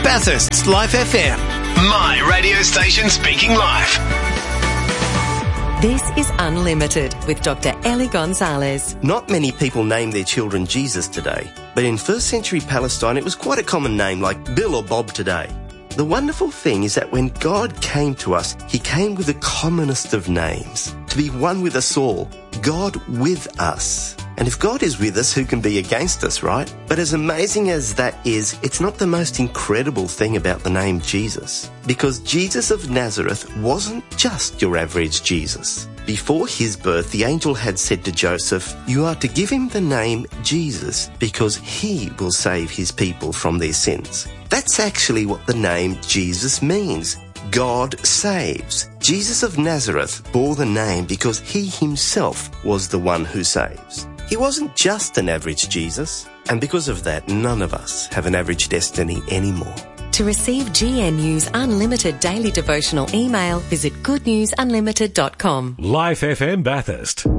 Bathurst's Life FM. My radio station speaking live. This is Unlimited with Dr. Ellie Gonzalez. Not many people name their children Jesus today, but in first century Palestine it was quite a common name like Bill or Bob today. The wonderful thing is that when God came to us, he came with the commonest of names, to be one with us all, God with us. And if God is with us, who can be against us, right? But as amazing as that is, it's not the most incredible thing about the name Jesus. Because Jesus of Nazareth wasn't just your average Jesus. Before his birth, the angel had said to Joseph, "You are to give him the name Jesus because he will save his people from their sins." That's actually what the name Jesus means. God saves. Jesus of Nazareth bore the name because he himself was the one who saves. He wasn't just an average Jesus, and because of that, none of us have an average destiny anymore. To receive GNU's Unlimited daily devotional email, visit goodnewsunlimited.com. Life FM Bathurst.